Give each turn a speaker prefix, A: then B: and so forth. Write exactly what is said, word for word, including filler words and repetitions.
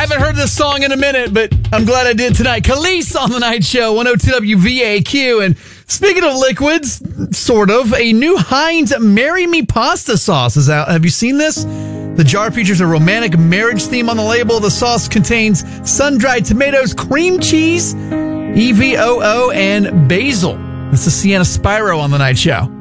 A: haven't heard this song in a minute, but I'm glad I did tonight. Khalees on the Night Show, one oh two W V A Q. And speaking of liquids, sort of, a new Heinz Marry Me pasta sauce is out. Have you seen this? The jar features a romantic marriage theme on the label. The sauce contains sun-dried tomatoes, cream cheese, E V O O, and basil. This is Sienna Spiro on the Night Show.